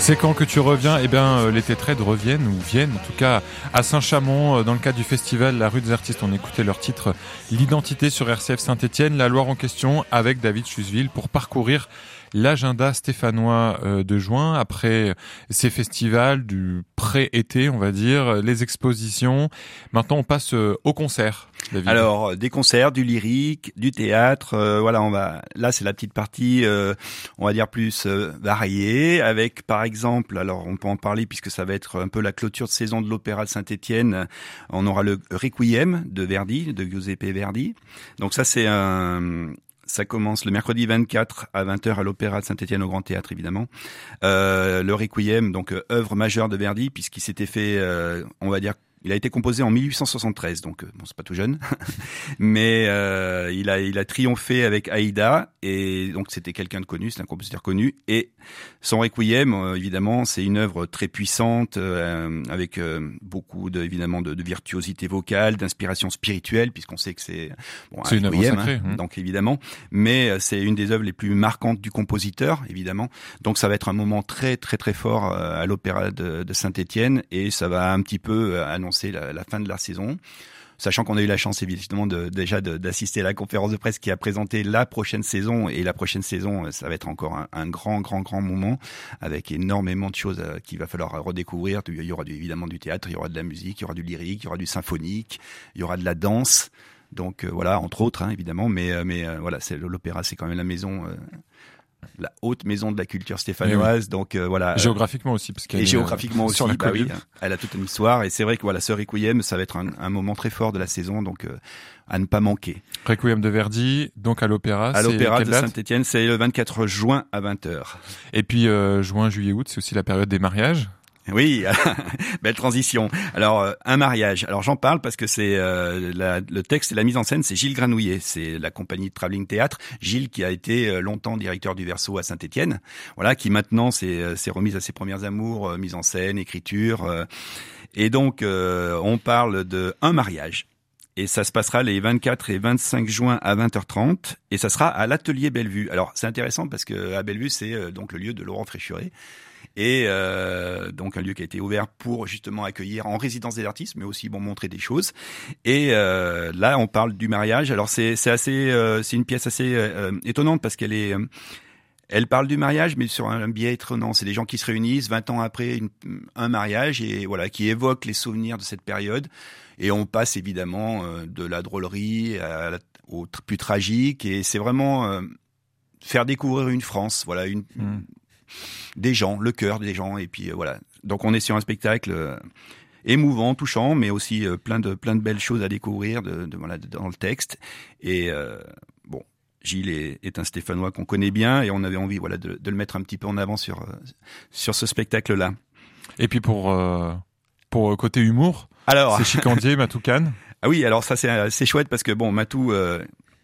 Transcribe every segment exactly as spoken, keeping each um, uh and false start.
C'est quand que tu reviens? Eh bien, euh, les Tétraides reviennent, ou viennent, en tout cas, à Saint-Chamond, euh, dans le cadre du festival La Rue des Artistes. On écoutait leur titre L'Identité sur R C F Saint-Étienne, la Loire en question, avec David Chusville, pour parcourir l'agenda stéphanois euh, de juin, après ces festivals du pré-été, on va dire, les expositions. Maintenant, on passe euh, au concert, David. Alors, des concerts, du lyrique, du théâtre, euh, voilà, on va, là, c'est la petite partie, euh, on va dire plus euh, variée, avec, par exemple, alors, on peut en parler puisque ça va être un peu la clôture de saison de l'Opéra de Saint-Étienne. On aura le Requiem de Verdi, de Giuseppe Verdi. Donc ça, c'est un... Ça commence le mercredi vingt-quatre à vingt heures à l'Opéra de Saint-Étienne au Grand Théâtre, évidemment. Euh, le Requiem, donc euh, œuvre majeure de Verdi, puisqu'il s'était fait, euh, on va dire, il a été composé en mille huit cent soixante-treize, donc euh, bon, c'est pas tout jeune, mais euh, il a il a triomphé avec Aïda, et donc c'était quelqu'un de connu, c'est un compositeur connu, et son Requiem, euh, évidemment, c'est une œuvre très puissante, euh, avec euh, beaucoup de, évidemment de, de virtuosité vocale, d'inspiration spirituelle, puisqu'on sait que c'est bon, c'est un une Requiem, œuvre sacrée, hein, hein. donc évidemment, mais euh, c'est une des œuvres les plus marquantes du compositeur, évidemment. Donc ça va être un moment très très très fort euh, à l'Opéra de, de Saint-Étienne, et ça va un petit peu euh, annoncer La, la fin de la saison, sachant qu'on a eu la chance évidemment de, déjà de, d'assister à la conférence de presse qui a présenté la prochaine saison, et la prochaine saison ça va être encore un, un grand grand grand moment avec énormément de choses euh, qu'il va falloir redécouvrir. Il y aura du, évidemment du théâtre, il y aura de la musique, il y aura du lyrique, il y aura du symphonique, il y aura de la danse, donc euh, voilà, entre autres, hein, évidemment, mais, euh, mais euh, voilà, c'est, l'opéra c'est quand même la maison euh, la haute maison de la culture stéphanoise, oui. Donc euh, voilà. Géographiquement aussi, parce qu'elle et géographiquement euh, aussi, sur la bah colline. oui, elle a toute une histoire, et c'est vrai que voilà, ce Requiem, ça va être un, un moment très fort de la saison, donc euh, à ne pas manquer. Requiem de Verdi, donc à l'Opéra. À l'Opéra de date Saint-Étienne, c'est le vingt-quatre juin à vingt heures. Et puis euh, juin, juillet, août, c'est aussi la période des mariages. Oui, belle transition. Alors euh, un mariage. Alors j'en parle parce que c'est euh, la, le texte et la mise en scène, c'est Gilles Granouillet, c'est la compagnie de Travelling Théâtre. Gilles qui a été euh, longtemps directeur du Verso à Saint-Étienne, voilà, qui maintenant s'est, euh, s'est remise à ses premières amours, euh, mise en scène, écriture, euh, et donc euh, on parle de un mariage. Et ça se passera les vingt-quatre et vingt-cinq juin à vingt heures trente, et ça sera à l'Atelier Bellevue. Alors c'est intéressant parce que à Bellevue, c'est euh, donc le lieu de Laurent Fréchuret. Et euh, donc un lieu qui a été ouvert pour justement accueillir en résidence des artistes, mais aussi bon montrer des choses. Et euh, là, on parle du mariage. Alors c'est c'est assez, euh, c'est une pièce assez euh, étonnante parce qu'elle est, euh, elle parle du mariage, mais sur un biais étonnant. C'est des gens qui se réunissent vingt ans après une, un mariage, et voilà, qui évoquent les souvenirs de cette période. Et on passe évidemment euh, de la drôlerie à la, au tr- plus tragique. Et c'est vraiment euh, faire découvrir une France, voilà, une mmh. des gens, le cœur des gens, et puis euh, voilà. Donc on est sur un spectacle euh, émouvant, touchant, mais aussi euh, plein de plein de belles choses à découvrir de, de voilà de, dans le texte. Et euh, bon, Gilles est, est un Stéphanois qu'on connaît bien, et on avait envie voilà de, de le mettre un petit peu en avant sur euh, sur ce spectacle-là. Et puis pour euh, pour côté humour, alors c'est Chicandier, Matou Cannes. Ah oui, alors ça c'est c'est chouette parce que bon, Matou euh,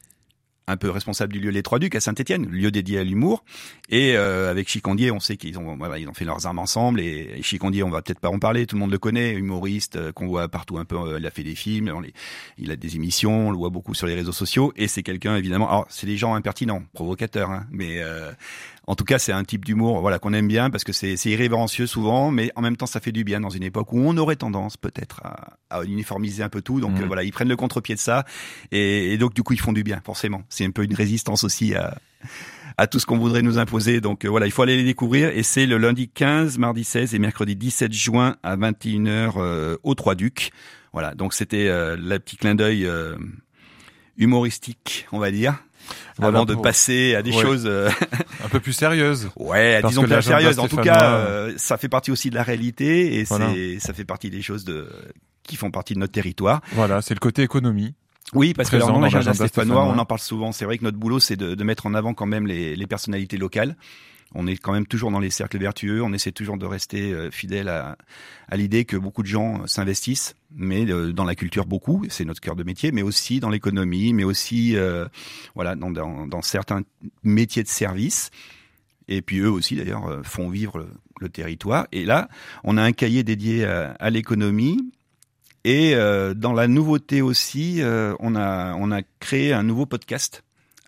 un peu responsable du lieu Les Trois Ducs à Saint-Étienne, lieu dédié à l'humour, et euh, avec Chicandier, on sait qu'ils ont voilà, ils ont fait leurs armes ensemble, et, et Chicandier, on va peut-être pas en parler, tout le monde le connaît, humoriste euh, qu'on voit partout un peu, euh, il a fait des films, on les, il a des émissions, on le voit beaucoup sur les réseaux sociaux, et c'est quelqu'un évidemment, alors c'est des gens impertinents, provocateurs, hein, mais euh, en tout cas c'est un type d'humour voilà qu'on aime bien parce que c'est c'est irrévérencieux souvent, mais en même temps ça fait du bien dans une époque où on aurait tendance peut-être à, à uniformiser un peu tout, donc mmh. euh, voilà, ils prennent le contre-pied de ça, et, et donc du coup ils font du bien forcément. C'est un peu une résistance aussi à à tout ce qu'on voudrait nous imposer. Donc euh, voilà, il faut aller les découvrir, et c'est le lundi quinze, mardi seize et mercredi dix-sept juin à vingt et une heures euh, aux Trois Ducs. Voilà, donc c'était euh, le petit clin d'œil euh, humoristique, on va dire. Voilà, avant de pour... passer à des ouais. choses euh... un peu plus sérieuses. Ouais, Parce disons que plus sérieuses. En tout cas, euh... euh, ça fait partie aussi de la réalité, et voilà. c'est ça fait partie des choses de qui font partie de notre territoire. Voilà, c'est le côté économie. Oui, parce que dans l'agenda stéphanois, stéphanois, on en parle souvent. C'est vrai que notre boulot, c'est de, de mettre en avant quand même les, les personnalités locales. On est quand même toujours dans les cercles vertueux. On essaie toujours de rester euh, fidèle à, à l'idée que beaucoup de gens s'investissent, mais euh, dans la culture beaucoup, c'est notre cœur de métier, mais aussi dans l'économie, mais aussi euh, voilà dans, dans, dans certains métiers de service. Et puis eux aussi d'ailleurs euh, font vivre le, le territoire. Et là, on a un cahier dédié à, à l'économie. Et euh, dans la nouveauté aussi, euh, on a on a créé un nouveau podcast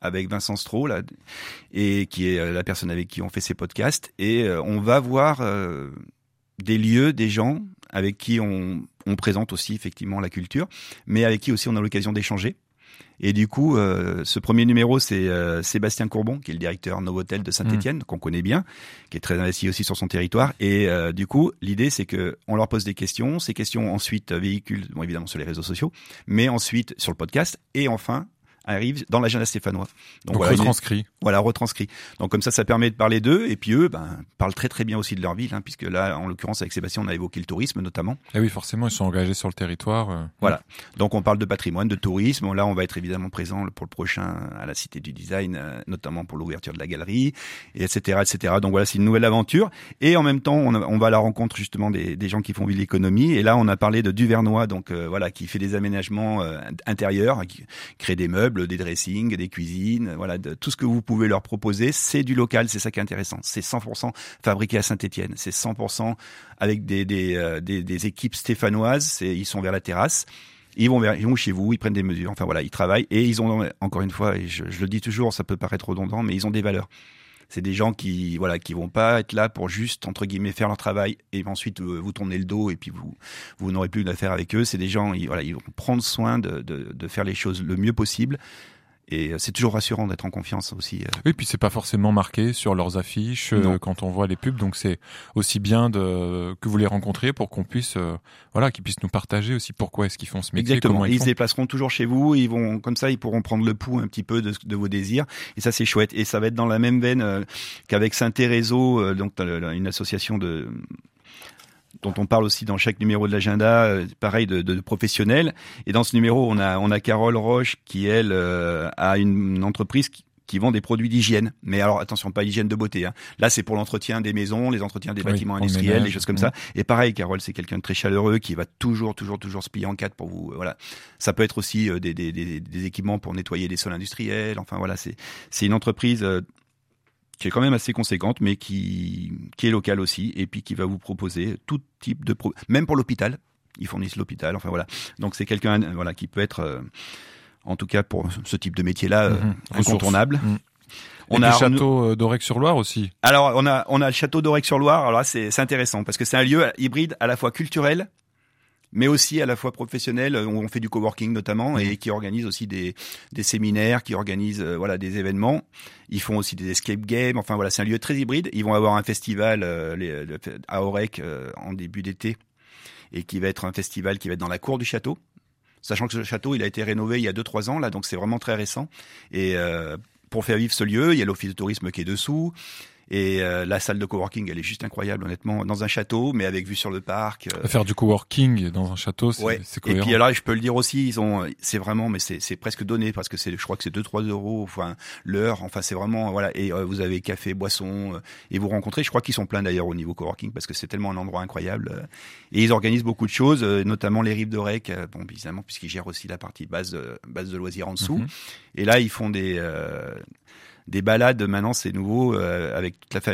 avec Vincent Stroh, là, et qui est la personne avec qui on fait ces podcasts. Et euh, on va voir euh, des lieux, des gens avec qui on, on présente aussi effectivement la culture, mais avec qui aussi on a l'occasion d'échanger. Et du coup, euh, ce premier numéro, c'est euh, Sébastien Courbon, qui est le directeur Novotel de Saint-Étienne, mmh. qu'on connaît bien, qui est très investi aussi sur son territoire. Et euh, du coup, l'idée, c'est que on leur pose des questions. Ces questions ensuite véhiculent, bon, évidemment sur les réseaux sociaux, mais ensuite sur le podcast. Et enfin, arrive dans l'agenda stéphanois. Donc, Donc voilà, retranscrit. Une, voilà, retranscrit. Donc comme ça, ça permet de parler d'eux. Et puis eux, ben, parlent très très bien aussi de leur ville, hein, puisque là, en l'occurrence, avec Sébastien, on a évoqué le tourisme notamment. Et oui, forcément, ils sont engagés sur le territoire. Euh... Voilà. Donc on parle de patrimoine, de tourisme. Là, on va être évidemment présent pour le prochain à la Cité du Design, euh, notamment pour l'ouverture de la galerie, et etc., et cetera. Donc voilà, c'est une nouvelle aventure. Et en même temps, on, a, on va à la rencontre justement des, des gens qui font vivre l'économie. Et là, on a parlé de Duvernois, donc euh, voilà, qui fait des aménagements euh, intérieurs, qui crée des meubles, des dressings, des cuisines, voilà, de, tout ce que vous pouvez leur proposer, c'est du local, c'est ça qui est intéressant. C'est cent pour cent fabriqué à Saint-Étienne, c'est cent pour cent avec des des, euh, des, des équipes stéphanoises. C'est, ils sont vers la terrasse, ils vont vers, ils vont chez vous, ils prennent des mesures. Enfin voilà, ils travaillent et ils ont encore une fois, et je, je le dis toujours, ça peut paraître redondant, mais ils ont des valeurs. C'est des gens qui voilà qui vont pas être là pour juste entre guillemets faire leur travail et ensuite euh, vous tourner le dos et puis vous vous n'aurez plus d'affaires avec eux. C'est des gens ils, voilà ils vont prendre soin de, de de faire les choses le mieux possible. Et c'est toujours rassurant d'être en confiance aussi. Oui, puis c'est pas forcément marqué sur leurs affiches euh, quand on voit les pubs, donc c'est aussi bien de que vous les rencontriez pour qu'on puisse, euh, voilà, qu'ils puissent nous partager aussi pourquoi est-ce qu'ils font ce métier. Exactement. Comment ils, ils font. se déplaceront toujours chez vous, ils vont comme ça, ils pourront prendre le pouls un petit peu de, de vos désirs. Et ça, c'est chouette. Et ça va être dans la même veine euh, qu'avec Saint-Thérèseau, euh, donc une association de dont on parle aussi dans chaque numéro de l'agenda, euh, pareil de, de, de professionnels. Et dans ce numéro, on a on a Carole Roche qui elle euh, a une, une entreprise qui, qui vend des produits d'hygiène. Mais alors attention, pas hygiène de beauté. Hein. Là, c'est pour l'entretien des maisons, les entretiens des oui, bâtiments industriels, ménage, des choses comme mmh. ça. Et pareil, Carole, c'est quelqu'un de très chaleureux qui va toujours, toujours, toujours se plier en quatre pour vous. Voilà. Ça peut être aussi euh, des, des, des, des équipements pour nettoyer des sols industriels. Enfin voilà, c'est c'est une entreprise. Euh, qui est quand même assez conséquente, mais qui, qui est locale aussi, et puis qui va vous proposer tout type de... Pro... Même pour l'hôpital, ils fournissent l'hôpital, enfin voilà. Donc c'est quelqu'un voilà, qui peut être, euh, en tout cas pour ce type de métier-là, euh, mmh, incontournable. Mmh. On et a le château d'Aurec-sur-Loire aussi. Alors on a, on a le château d'Aurec-sur-Loire, alors là c'est, c'est intéressant, parce que c'est un lieu hybride à la fois culturel, mais aussi à la fois professionnel, où on fait du coworking notamment, mmh. et qui organise aussi des, des séminaires, qui organise euh, voilà des événements. Ils font aussi des escape games. Enfin voilà, c'est un lieu très hybride. Ils vont avoir un festival euh, les, le, à Aurec euh, en début d'été, et qui va être un festival qui va être dans la cour du château. Sachant que ce château, il a été rénové il y a deux trois ans là, donc c'est vraiment très récent. Et euh, pour faire vivre ce lieu, il y a l'office de tourisme qui est dessous. Et euh, la salle de coworking, elle est juste incroyable, honnêtement, dans un château, mais avec vue sur le parc. Euh... Faire du coworking dans un château, c'est, ouais. c'est cohérent. Et puis alors, je peux le dire aussi, ils ont, c'est vraiment, mais c'est, c'est presque donné parce que c'est, je crois que c'est deux trois euros, enfin l'heure, enfin c'est vraiment voilà. Et euh, vous avez café, boisson, euh, et vous rencontrez. Je crois qu'ils sont pleins d'ailleurs au niveau coworking parce que c'est tellement un endroit incroyable. Euh, et ils organisent beaucoup de choses, euh, notamment les rives d'Aurec, euh, bon évidemment puisqu'ils gèrent aussi la partie base, euh, base de loisirs en dessous. Mm-hmm. Et là, ils font des euh, des balades. Maintenant, c'est nouveau euh, avec toute la famille.